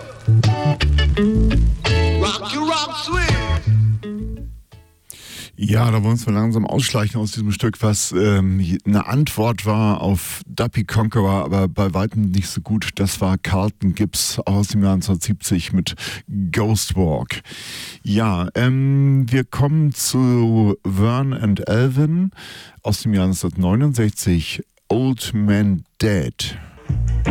Rock you rock sweet. Ja, da wollen wir uns mal langsam ausschleichen aus diesem Stück, was eine Antwort war auf Duppy Conqueror, aber bei weitem nicht so gut. Das war Carlton Gibbs aus dem Jahr 1970 mit Ghost Walk. Ja, wir kommen zu Vern and Elvin aus dem Jahr 1969, Old Man Dead.